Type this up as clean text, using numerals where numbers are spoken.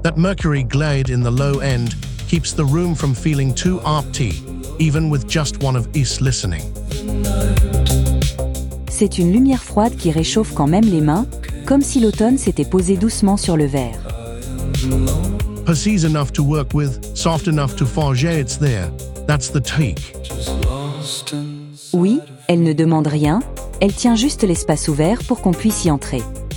That mercury glade in the low end keeps the room from feeling too empty, even with just one of us listening. C'est une lumière froide qui réchauffe quand même les mains, comme si l'automne s'était posé doucement sur le verre. Precise enough to work with, soft enough to forger, it's there. That's the take. Oui, elle ne demande rien, elle tient juste l'espace ouvert pour qu'on puisse y entrer.